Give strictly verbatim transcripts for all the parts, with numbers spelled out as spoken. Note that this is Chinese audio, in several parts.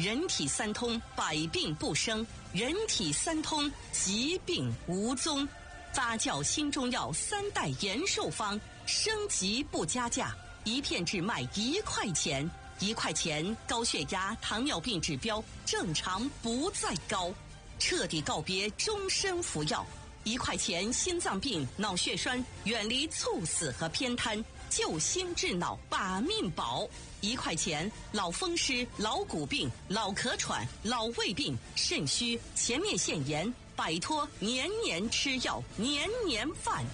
人体三通，百病不生；人体三通，疾病无踪。发酵新中药三代延寿方，升级不加价，一片只卖一块钱。一块钱，高血压、糖尿病指标正常不再高，彻底告别终身服药。一块钱，心脏病、脑血栓远离猝死和偏瘫，救心治脑，把命保。一块钱，老风湿、老骨病、老咳喘、老胃病、肾虚、前列腺炎，摆脱年年吃药、年年犯。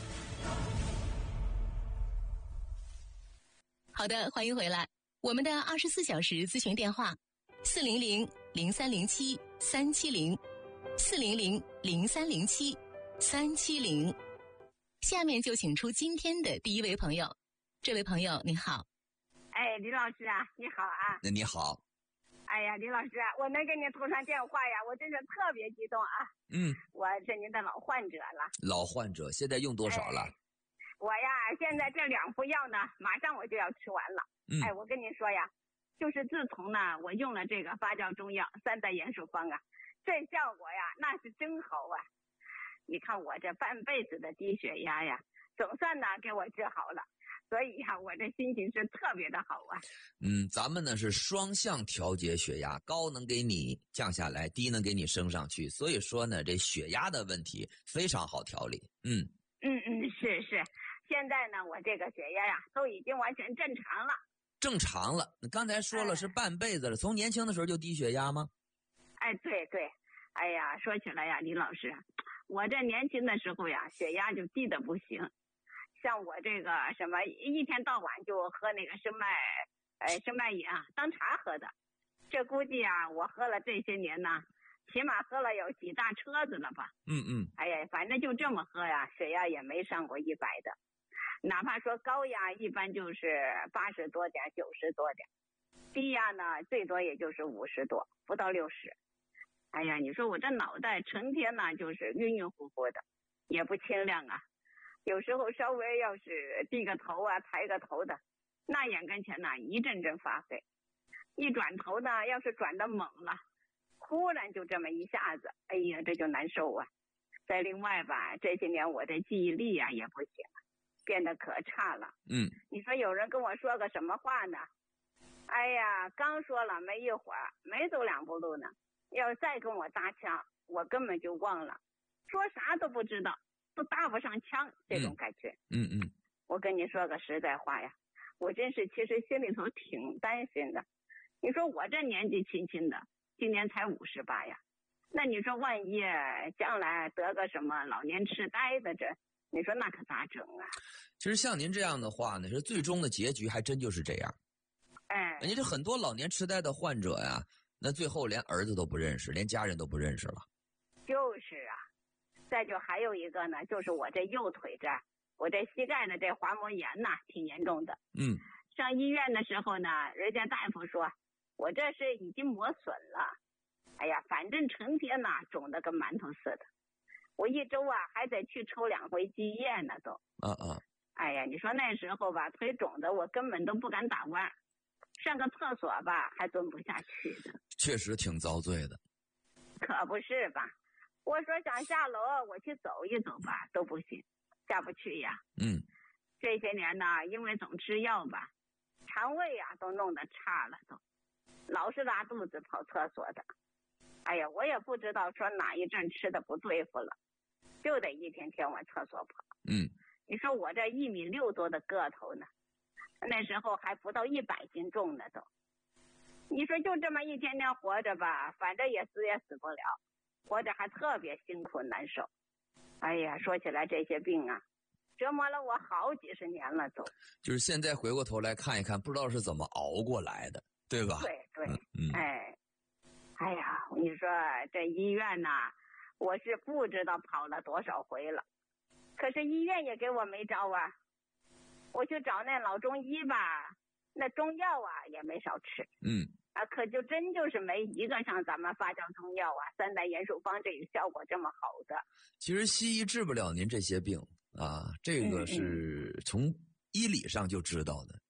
好的，欢迎回来。我们的二十四小时咨询电话：四零零零三零七三七零，四零零零三零七三七零。下面就请出今天的第一位朋友。这位朋友，你好。 哎，李老师啊，你好啊。 那你好。 哎呀，李老师，我能给你通上电话呀，我真是特别激动啊。 嗯， 我是您的老患者了。 老患者，现在用多少了？ 哎、我呀，现在这两副药呢，马上我就要吃完了。 嗯， 哎，我跟您说呀，就是自从呢，我用了这个发酵中药三代延寿方啊，这效果呀，那是真好啊。你看我这半辈子的低血压呀，总算呢给我治好了。所以呀、啊，我这心情是特别的好啊。 嗯，咱们呢是双向调节血压，高能给你降下来，低能给你升上去。所以说呢，这血压的问题非常好调理。嗯嗯嗯，是是。现在呢，我这个血压呀都已经完全正常了。 正常了。你刚才说了是半辈子了，哎、从年轻的时候就低血压吗？ 哎，对对。哎呀，说起来呀，李老师，我这年轻的时候呀，血压就低得不行。像我这个什么一天到晚就喝那个生脉，呃，生脉饮啊，当茶喝的。这估计啊，我喝了这些年呢，起码喝了有几大车子了吧。 嗯嗯。 哎呀，反正就这么喝呀，血压也没上过一百的。哪怕说高压，一般就是八十多点、九十多点。低压呢，最多也就是五十多，不到六十。哎呀，你说我这脑袋成天呢就是晕晕乎乎的，也不清亮啊。有时候稍微要是低个头啊，抬个头的，那眼跟前呢一阵阵发黑，一转头呢，要是转得猛了，忽然就这么一下子，哎呀，这就难受啊。再另外吧，这些年我的记忆力啊也不行，变得可差了。 嗯， 你说有人跟我说个什么话呢？哎呀，刚说了没一会儿，没走两步路呢，要再跟我搭腔，我根本就忘了，说啥都不知道。都搭不上腔，这种感觉。 嗯 嗯, 嗯， 我跟你说个实在话呀，我真是其实心里头挺担心的。你说我这年纪轻轻的，今年才五十八呀，那你说万一将来得个什么老年痴呆的，这你说那可咋整啊？ 其实像您这样的话呢，是最终的结局还真就是这样。 哎， 你这很多老年痴呆的患者呀，那最后连儿子都不认识，连家人都不认识了。 就是啊。再就还有一个呢，就是我这右腿这儿，我这膝盖的这滑膜炎呐，挺严重的。 嗯， 上医院的时候呢，人家大夫说我这是已经磨损了。哎呀，反正成天呐肿得跟馒头似的。我一周啊还得去抽两回积液呢都。 啊啊！ 哎呀，你说那时候吧，腿肿的我根本都不敢打弯，上个厕所吧还蹲不下去的。 确实挺遭罪的。 可不是吧？我说想下楼我去走一走吧都不行，下不去呀。 嗯， 这些年呢，因为总吃药吧，肠胃呀都弄得差了都，老是拉肚子跑厕所的。哎呀，我也不知道说哪一阵吃的不对付了，就得一天天往厕所跑。 嗯， 你说我这一米六多的个头呢，那时候还不到一百斤重呢都。你说就这么一天天活着吧，反正也死也死不了。活着还特别辛苦难受。哎呀，说起来这些病啊，折磨了我好几十年了都。 就是现在回过头来看一看，不知道是怎么熬过来的，对吧？ 对对， 嗯嗯、 哎，哎呀，你说这医院呐、啊，我是不知道跑了多少回了，可是医院也给我没招啊。我去找那老中医吧，那中药啊也没少吃。 嗯。 啊，可就真就是没一个像咱们发酵中药啊、三代延寿方这个效果这么好的。 其实西医治不了您这些病啊，这个是从医理上就知道的。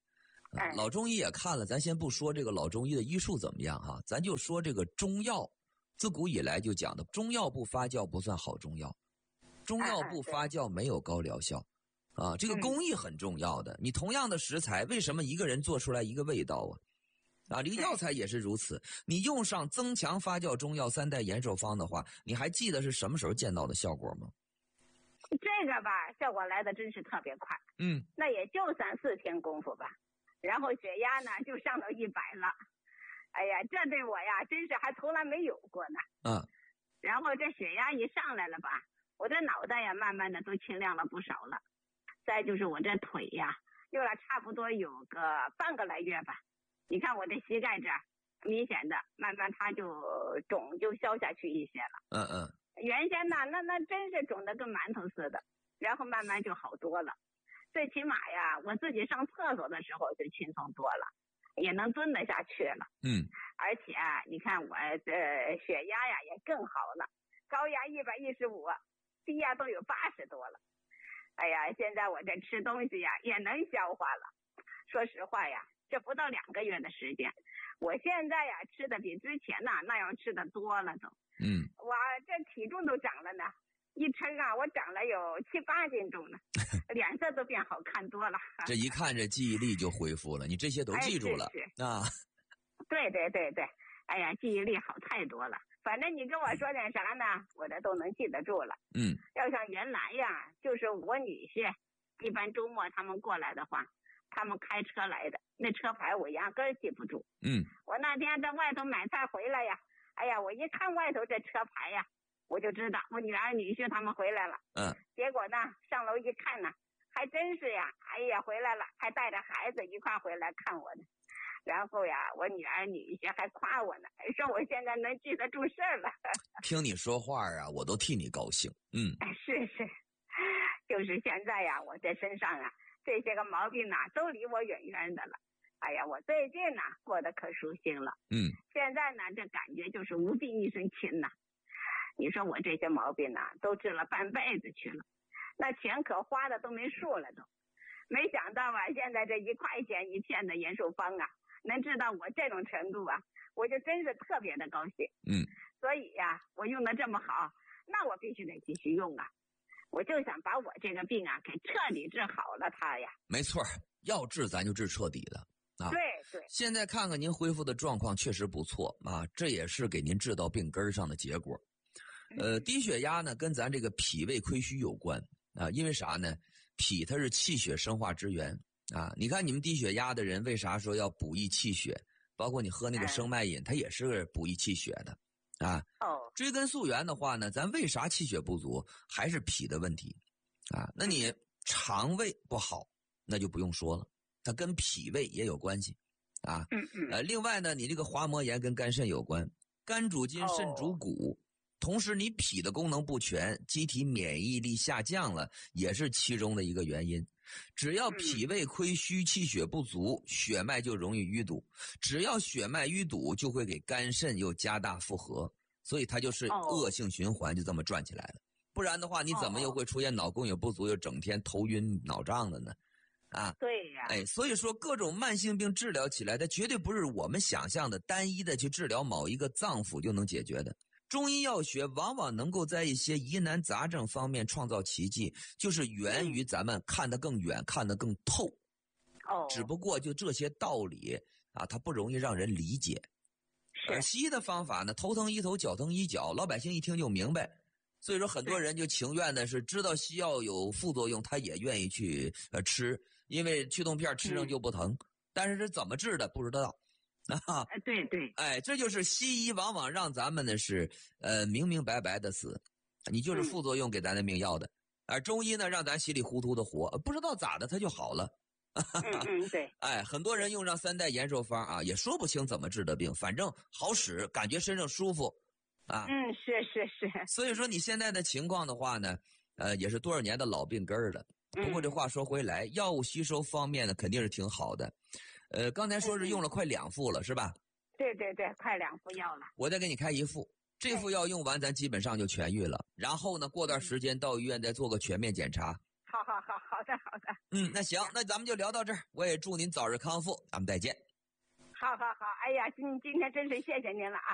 哎、 老中医也看了，咱先不说这个老中医的医术怎么样哈，咱就说这个中药，自古以来就讲的，中药不发酵不算好中药，中药不发酵没有高疗效。啊，这个工艺很重要的。你同样的食材，为什么一个人做出来一个味道啊？啊，这个药材也是如此。你用上增强发酵中药三代延寿方的话，你还记得是什么时候见到的效果吗？ 这个吧，效果来的真是特别快。 嗯， 那也就三四天功夫吧，然后血压呢就上到一百了。哎呀，这对我呀，真是还从来没有过呢。 嗯， 然后这血压一上来了吧，我这脑袋呀，慢慢的都清亮了不少了。再就是我这腿呀，用了差不多有个半个来月吧。你看我这膝盖这儿，明显的慢慢它就肿就消下去一些了。 嗯嗯。 原先呢，那那真是肿得跟馒头似的，然后慢慢就好多了。最起码呀，我自己上厕所的时候就轻松多了，也能蹲得下去了。 嗯。 而且啊，你看我这血压呀也更好了，高压一百一十五，低压都有八十多了。哎呀，现在我这吃东西呀也能消化了。说实话呀，这不到两个月的时间，我现在呀吃的比之前呐那样吃的多了都。 嗯， 我这体重都长了呢，一称啊，我长了有七八斤重呢，脸色都变好看多了。 这一看这记忆力就恢复了，你这些都记住了、 哎、是是啊。 对对对对，哎呀，记忆力好太多了。反正你跟我说点啥呢，我这都能记得住了。 嗯， 要像原来呀，就是我女婿，一般周末他们过来的话，他们开车来的，那车牌我压根儿记不住。 嗯， 我那天在外头买菜回来呀，哎呀，我一看外头这车牌呀，我就知道我女儿女婿他们回来了。 嗯， 结果呢，上楼一看呢，还真是呀，哎呀，回来了，还带着孩子一块回来看我呢。然后呀，我女儿女婿还夸我呢，说我现在能记得住事儿了。 听你说话啊，我都替你高兴。嗯， 是是，就是现在呀，我这身上啊，这些个毛病呐，都离我远远的了。哎呀，我最近呐，过得可舒心了。 嗯， 现在呢，这感觉就是无病一身轻呐。你说我这些毛病呐，都治了半辈子去了，那钱可花的都没数了都。没想到啊，现在这一块钱一片的延寿方啊，能治到我这种程度啊，我就真是特别的高兴。 嗯， 所以呀，我用的这么好，那我必须得继续用啊。我就想把我这个病啊给彻底治好了它呀。 没错，要治咱就治彻底的啊。 对对。 现在看看您恢复的状况确实不错啊，这也是给您治到病根上的结果。呃，低血压呢跟咱这个脾胃亏虚有关啊，因为啥呢？脾它是气血生化之源啊。你看你们低血压的人为啥说要补益气血？包括你喝那个生脉饮，它也是补益气血的啊。 哦， 追根溯源的话呢，咱为啥气血不足？还是脾的问题啊。那你肠胃不好，那就不用说了，它跟脾胃也有关系啊。 嗯嗯。 呃，另外呢，你这个滑膜炎跟肝肾有关，肝主筋，肾主骨。哦，同时你脾的功能不全，机体免疫力下降了，也是其中的一个原因。只要脾胃亏虚，气血不足，血脉就容易淤堵，只要血脉淤堵，就会给肝肾又加大负荷，所以它就是恶性循环，就这么转起来了。不然的话，你怎么又会出现脑供血不足，又整天头晕脑胀的呢？啊， 对呀。 哎，所以说各种慢性病治疗起来，它绝对不是我们想象的单一的去治疗某一个脏腑就能解决的。中医药学往往能够在一些疑难杂症方面创造奇迹，就是源于咱们看得更远，看得更透。 哦， 只不过就这些道理啊，它不容易让人理解。而西医的方法呢，头疼医头，脚疼医脚，老百姓一听就明白。所以说很多人就情愿的是知道西药有副作用，他也愿意去呃吃，因为去痛片吃上就不疼。嗯、但是这怎么治的不知道。啊， 对对， 哎，这就是西医往往让咱们的是，呃，明明白白的死，你就是副作用给咱的命要的，而、嗯、中医呢，让咱稀里糊涂的活，不知道咋的他就好了。 嗯嗯，对， 哎，很多人用上三代延寿方啊，也说不清怎么治的病，反正好使，感觉身上舒服，啊， 嗯，是是是。 所以说你现在的情况的话呢，呃，也是多少年的老病根儿了。不过这话说回来，药物吸收方面呢，肯定是挺好的。呃，刚才说是用了快两副了，是吧？ 对对对，快两副药了。 我再给你开一副，这副药用完，咱基本上就痊愈了。然后呢，过段时间到医院再做个全面检查， 好好好，好的好的。 嗯，那行，那咱们就聊到这儿。我也祝您早日康复，咱们再见。 好好好，哎呀，今今天真是谢谢您了啊。